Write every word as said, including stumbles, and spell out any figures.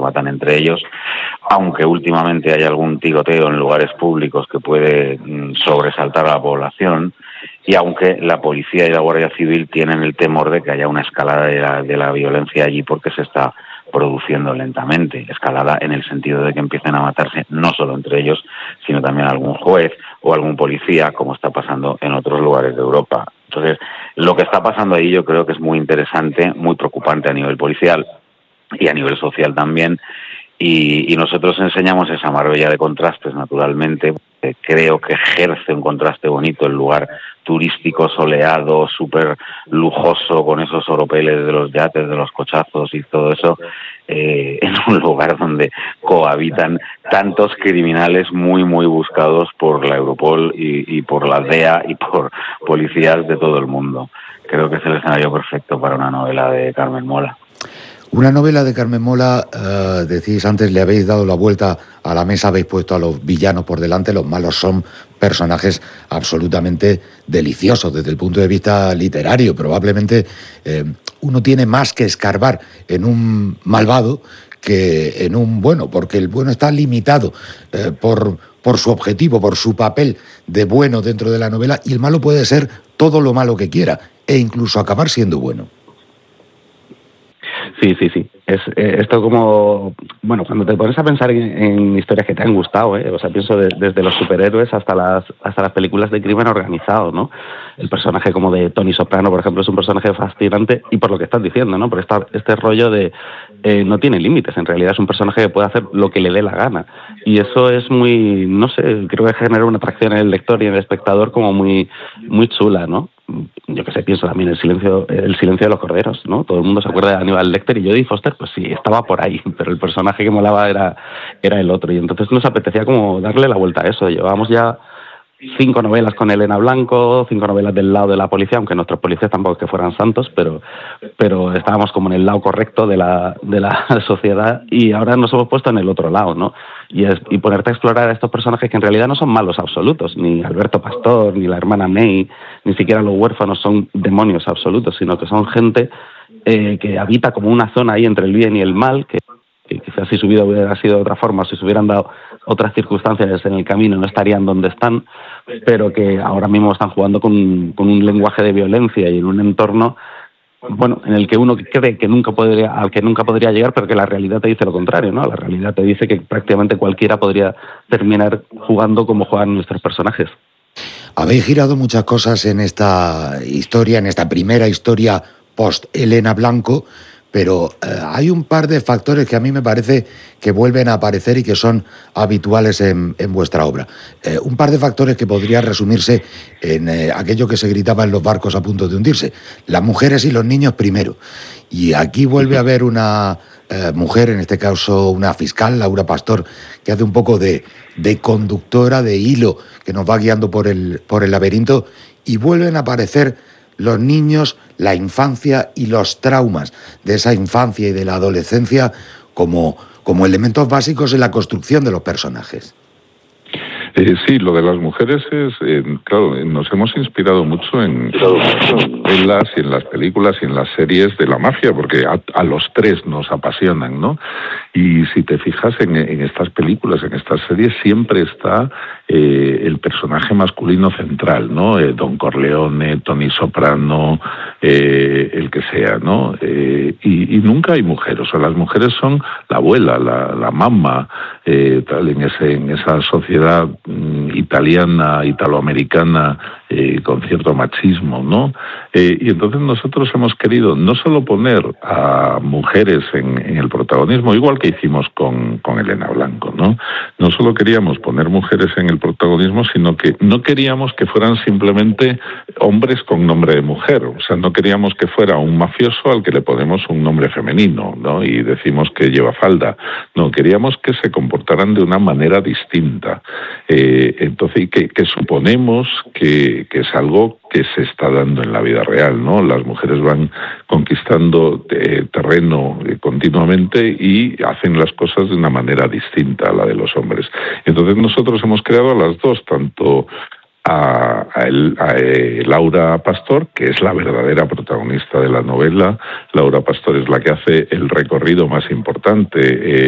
matan entre ellos, aunque últimamente hay algún tiroteo en lugares públicos que puede mm, sobresaltar a la población, y aunque la policía y la Guardia Civil tienen el temor de que haya una escalada de la, de la violencia allí porque se está produciendo lentamente, escalada en el sentido de que empiecen a matarse no solo entre ellos, sino también algún juez o algún policía, como está pasando en otros lugares de Europa. Entonces, lo que está pasando ahí yo creo que es muy interesante, muy preocupante a nivel policial y a nivel social también, y, y nosotros enseñamos esa Marbella de contrastes, naturalmente. Eh, creo que ejerce un contraste bonito el lugar turístico, soleado, súper lujoso, con esos oropeles de los yates, de los cochazos y todo eso, eh, en un lugar donde cohabitan tantos criminales muy, muy buscados por la Europol y, y por la D E A y por policías de todo el mundo. Creo que es el escenario perfecto para una novela de Carmen Mola. Una novela de Carmen Mola, uh, decís antes, le habéis dado la vuelta a la mesa, habéis puesto a los villanos por delante, los malos son personajes absolutamente deliciosos desde el punto de vista literario. Probablemente eh, uno tiene más que escarbar en un malvado que en un bueno, porque el bueno está limitado eh, por, por su objetivo, por su papel de bueno dentro de la novela, y el malo puede ser todo lo malo que quiera e incluso acabar siendo bueno. Sí, sí, sí. Es eh, esto como, bueno, cuando te pones a pensar en, en historias que te han gustado, ¿eh? O sea, pienso de, desde los superhéroes hasta las hasta las películas de crimen organizado, ¿no? El personaje como de Tony Soprano, por ejemplo, es un personaje fascinante, y por lo que estás diciendo, ¿no? Por esta, este rollo de eh, no tiene límites, en realidad es un personaje que puede hacer lo que le dé la gana, y eso es muy, no sé, creo que genera una atracción en el lector y en el espectador como muy, muy chula, ¿no? Yo que sé, pienso también el silencio el silencio de los corderos, ¿no? Todo el mundo se acuerda de Aníbal Lecter, y Jodie Foster, pues sí, estaba por ahí, pero el personaje que molaba era, era el otro, y entonces nos apetecía como darle la vuelta a eso. Llevábamos ya cinco novelas con Elena Blanco, cinco novelas del lado de la policía, aunque nuestros policías tampoco es que fueran santos, pero pero estábamos como en el lado correcto de la de la sociedad, y ahora nos hemos puesto en el otro lado, ¿no? Y, es, y ponerte a explorar a estos personajes que en realidad no son malos absolutos, ni Alberto Pastor, ni la hermana May, ni siquiera los huérfanos son demonios absolutos, sino que son gente eh, que habita como una zona ahí entre el bien y el mal, que que quizás si su vida hubiera sido de otra forma, si se hubieran dado otras circunstancias en el camino, no estarían donde están, pero que ahora mismo están jugando con, con un lenguaje de violencia y en un entorno, bueno, en el que uno cree que nunca podría, al que nunca podría llegar, pero que la realidad te dice lo contrario, ¿no? La realidad te dice que prácticamente cualquiera podría terminar jugando como juegan nuestros personajes. Habéis girado muchas cosas en esta historia, en esta primera historia post Elena Blanco, pero eh, hay un par de factores que a mí me parece que vuelven a aparecer y que son habituales en, en vuestra obra. Eh, un par de factores que podrían resumirse en eh, aquello que se gritaba en los barcos a punto de hundirse: las mujeres y los niños primero. Y aquí vuelve a haber una eh, mujer, en este caso una fiscal, Laura Pastor, que hace un poco de, de conductora, de hilo, que nos va guiando por el, por el laberinto, y vuelven a aparecer los niños, la infancia y los traumas de esa infancia y de la adolescencia como, como elementos básicos en la construcción de los personajes. Eh, sí, lo de las mujeres es, eh, claro, nos hemos inspirado mucho en, en novelas y en las películas y en las series de la mafia, porque a, a los tres nos apasionan, ¿no? Y si te fijas en, en estas películas, en estas series, siempre está eh, el personaje masculino central, ¿no? Eh, Don Corleone, Tony Soprano, eh, el que sea, ¿no? Eh, y, y nunca hay mujeres, o sea, las mujeres son la abuela, la, la mamá, eh, tal, en, ese, en esa sociedad italiana, italoamericana, eh, con cierto machismo, ¿no? Eh, y entonces nosotros hemos querido no solo poner a mujeres en, en el protagonismo, igual que hicimos con, con Elena Blanco, ¿no? No solo queríamos poner mujeres en el protagonismo, sino que no queríamos que fueran simplemente hombres con nombre de mujer, o sea, no queríamos que fuera un mafioso al que le ponemos un nombre femenino, ¿no? Y decimos que lleva falda. No, queríamos que se comportaran de una manera distinta. Eh, entonces, que, que suponemos que, que es algo que se está dando en la vida real, ¿no? Las mujeres van conquistando eh, terreno eh, continuamente y hacen las cosas de una manera distinta a la de los hombres. Entonces nosotros hemos creado a las dos, tanto a, a, el, a eh, Laura Pastor, que es la verdadera protagonista de la novela. Laura Pastor es la que hace el recorrido más importante, eh,